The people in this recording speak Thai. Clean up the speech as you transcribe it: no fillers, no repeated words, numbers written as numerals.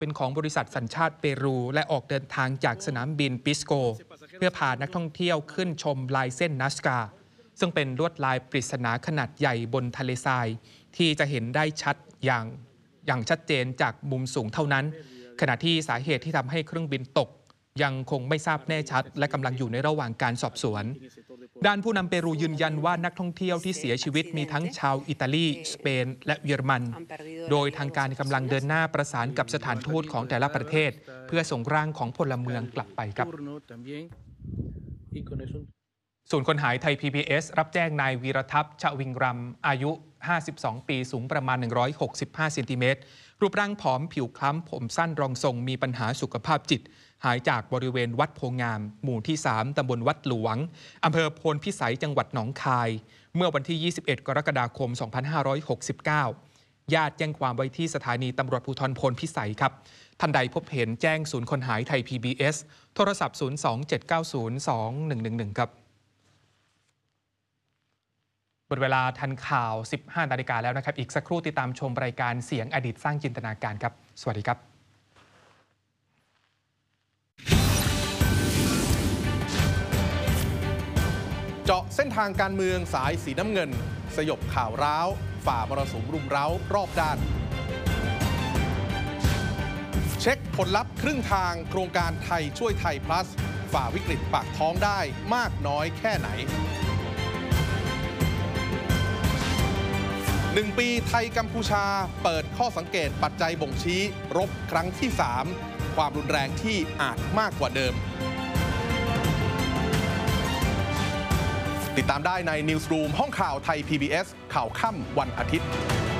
เป็นของบริษัทสัญชาติเปรูและออกเดินทางจากสนามบินปิสโกเพื่อพานักท่องเที่ยวขึ้นชมลายเส้นนัสกาซึ่งเป็นลวดลายปริศนาขนาดใหญ่บนทะเลทรายที่จะเห็นได้ชัดอย่างชัดเจนจากมุมสูงเท่านั้นขณะที่สาเหตุที่ทำให้เครื่องบินตกยังคงไม่ทราบแน่ชัดและกำลังอยู่ในระหว่างการสอบสวนด้านผู้นำเปรูยืนยันว่านักท่องเที่ยวที่เสียชีวิตมีทั้งชาวอิตาลีสเปนและเยอรมันโดยทางการกำลังเดินหน้าประสานกับสถานทูตของแต่ละประเทศเพื่อส่งร่างของพลเมืองกลับไปครับศูนย์คนหายไทย PBS รับแจ้งนายวีรทัพชวิงรัมอายุ52 ปีสูงประมาณ165 เซนติเมตรรูปร่างผอมผิวคล้ำผมสั้นรองทรงมีปัญหาสุขภาพจิตหายจากบริเวณวัดโพงามหมู่ที่ 3 ตำบลวัดหลวงอำเภอโพนพิสัยจังหวัดหนองคายเมื่อวันที่ 21 กรกฎาคม 2569 ญาติแจ้งความไว้ที่สถานีตำรวจภูธรโพนพิสัยครับท่านใดพบเห็นแจ้งศูนย์คนหายไทย PBS โทรศัพท์ 027902111 ครับหมดเวลาทันข่าว 15 นาฬิกาแล้วนะครับอีกสักครู่ติดตามชมรายการเสียงอดีตสร้างจินตนาการครับสวัสดีครับเจาะเส้นทางการเมืองสายสีน้ำเงินสยบข่าวร้าวฝ่ามรสุมรุมเร้ารอบด้านเช็คผลลัพธ์ครึ่งทางโครงการไทยช่วยไทย plus ฝ่าวิกฤตปากท้องได้มากน้อยแค่ไหน1 ปีไทยกัมพูชาเปิดข้อสังเกตปัจจัยบ่งชี้รบครั้งที่ 3 ความรุนแรงที่อาจมากกว่าเดิมติดตามได้ใน Newsroom ห้องข่าวไทย PBS ข่าวค่ำวันอาทิตย์